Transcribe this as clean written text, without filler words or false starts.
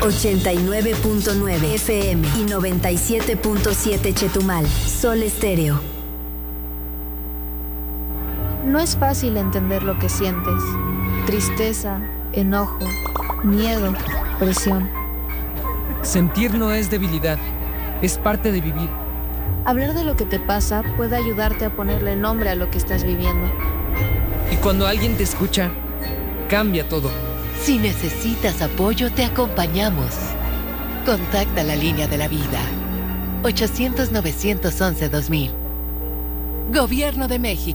89.9 FM y 97.7 Chetumal. Sol Estéreo. No es fácil entender lo que sientes. Tristeza, enojo, miedo, presión. Sentir no es debilidad, es parte de vivir. Hablar de lo que te pasa puede ayudarte a ponerle nombre a lo que estás viviendo. Y cuando alguien te escucha, cambia todo. Si necesitas apoyo, te acompañamos. Contacta la línea de la vida. 800-911-2000. Gobierno de México.